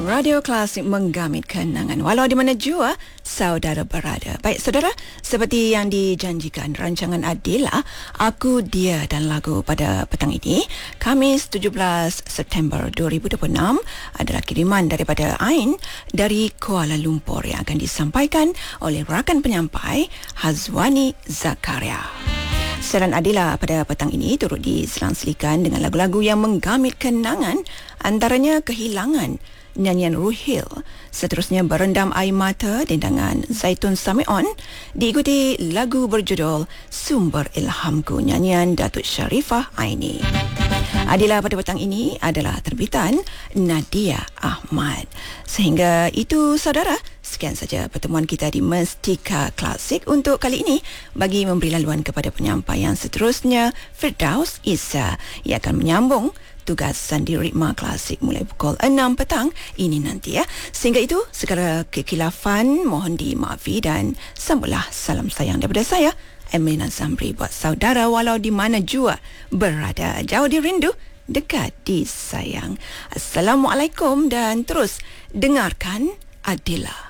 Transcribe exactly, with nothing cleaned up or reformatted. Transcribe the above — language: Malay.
Radio Klasik menggamit kenangan walau di mana jua saudara berada. Baik saudara, seperti yang dijanjikan rancangan Adila, Aku, Dia dan Lagu pada petang ini, Khamis tujuh belas September dua ribu dua puluh enam, adalah kiriman daripada Ain dari Kuala Lumpur yang akan disampaikan oleh rakan penyampai Hazwani Zakaria. Siaran Adila pada petang ini turut diselang-selikan dengan lagu-lagu yang menggamit kenangan, antaranya Kehilangan, nyanyian Ruhil, seterusnya Berendam Air Mata dengan Zaitun Samion, diikuti lagu berjudul Sumber Ilhamku, nyanyian Datuk Sharifah Aini. Adila pada petang ini adalah terbitan Nadia Ahmad. Sehingga itu saudara, sekian saja pertemuan kita di Mestika Klasik untuk kali ini. Bagi memberi laluan kepada penyampai yang seterusnya, Firdaus Isa, ia akan menyambung tugasan di Ritma Klasik mulai pukul enam petang ini nanti ya. Sehingga itu, segala kekilafan mohon dimaafi dan sambutlah salam sayang daripada saya, Emina Zamri, buat saudara walau di mana jua berada, jauh dirindu, dekat disayang. Assalamualaikum dan terus dengarkan Adila.